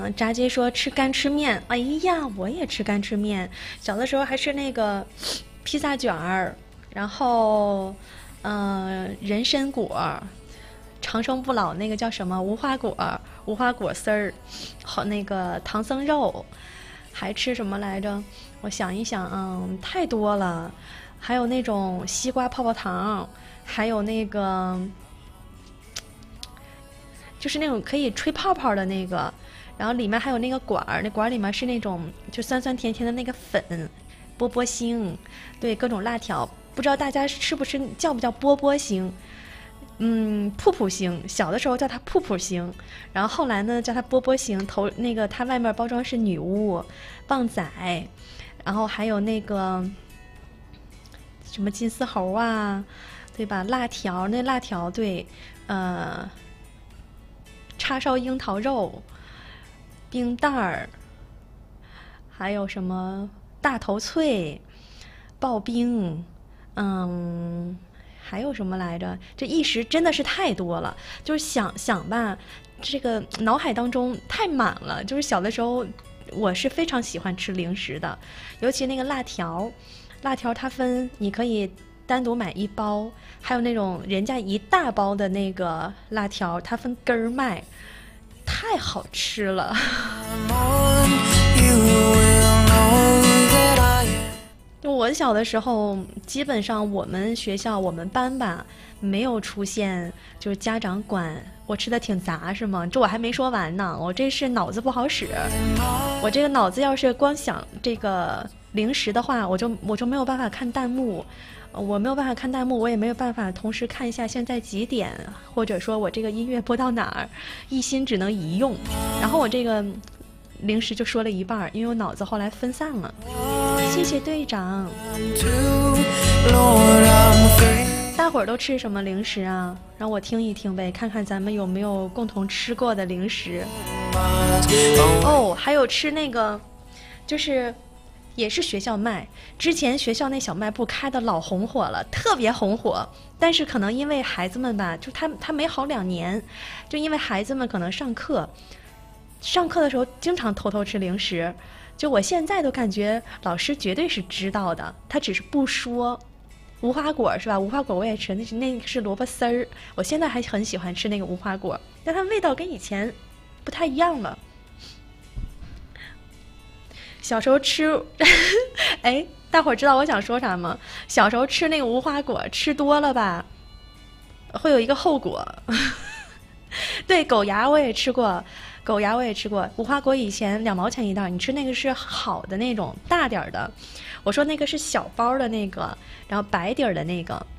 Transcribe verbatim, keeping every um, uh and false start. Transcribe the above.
嗯，炸鸡说吃干吃面，哎呀，我也吃干吃面。小的时候还吃那个披萨卷儿，然后嗯、呃人参果，长生不老那个叫什么无花果，无花果丝儿，好那个唐僧肉，还吃什么来着？我想一想，嗯，太多了。还有那种西瓜泡泡糖，还有那个就是那种可以吹泡泡的那个，然后里面还有那个管儿，那管儿里面是那种就酸酸甜甜的那个粉，波波星，对，各种辣条，不知道大家吃不吃，叫不叫波波星？嗯，噗噗星，小的时候叫它噗噗星，然后后来呢叫它波波星，头那个它外面包装是女巫棒仔，然后还有那个什么金丝猴啊，对吧？辣条，那辣条对，呃，叉烧樱桃肉、冰袋儿，还有什么大头脆、刨冰，嗯，还有什么来着？这一时真的是太多了，就是想想吧，这个脑海当中太满了。就是小的时候，我是非常喜欢吃零食的，尤其那个辣条，辣条它分你可以单独买一包，还有那种人家一大包的那个辣条，它分根儿卖，太好吃了。就我小的时候，基本上我们学校我们班吧没有出现就是家长管我吃的挺杂是吗？这我还没说完呢，我这是脑子不好使，我这个脑子要是光想这个零食的话，我就我就没有办法看弹幕，我没有办法看弹幕，我也没有办法同时看一下现在几点，或者说我这个音乐播到哪儿，一心只能一用，然后我这个零食就说了一半，因为我脑子后来分散了。谢谢队长。大伙儿都吃什么零食啊？让我听一听呗，看看咱们有没有共同吃过的零食。哦，还有吃那个，就是也是学校卖，之前学校那小卖部开的老红火了，特别红火。但是可能因为孩子们吧，就他他没好两年，就因为孩子们可能上课，上课的时候经常偷偷吃零食。就我现在都感觉老师绝对是知道的，他只是不说。无花果是吧？无花果我也吃，那是那个是萝卜丝儿。我现在还很喜欢吃那个无花果，但它味道跟以前不太一样了。小时候吃，哎，大伙儿知道我想说啥吗？小时候吃那个无花果，吃多了吧，会有一个后果。对，狗牙我也吃过，狗牙我也吃过。无花果以前两毛钱一袋，你吃那个是好的那种大点儿的，我说那个是小包的那个，然后白底儿的那个。